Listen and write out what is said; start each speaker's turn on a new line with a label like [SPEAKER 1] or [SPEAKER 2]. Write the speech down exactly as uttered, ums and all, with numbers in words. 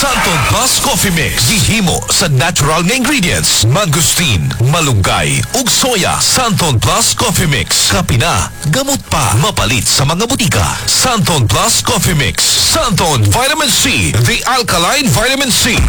[SPEAKER 1] Santon Plus Coffee Mix. Gihimo sa natural nga ingredients. Mangustin, malunggay, ug soya. Santon Plus Coffee Mix. Kapina, gamot pa. Mapalit sa mga butika. Santon Plus Coffee Mix. Santon Vitamin C. The Alkaline Vitamin C.